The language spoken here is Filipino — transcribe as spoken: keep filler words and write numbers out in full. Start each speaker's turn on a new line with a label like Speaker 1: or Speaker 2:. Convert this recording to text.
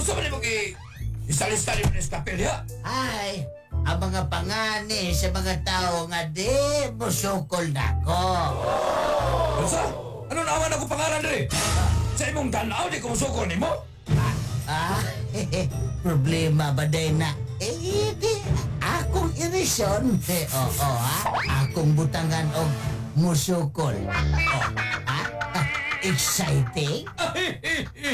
Speaker 1: Unsa man imong i isalista ni Miss Capelia?
Speaker 2: Ay, ang mga pangani sa mga tao nga di musukol nako.
Speaker 1: Unsa? Ano naman ako pangalan diri? Sa imong tanaw di ko musukol nimo?
Speaker 2: Ah, problema ba day na? Eh, di, akong irisyon. Eh, oo, oh, ha? Akong butangan og musukol. Oh, ha? Exciting?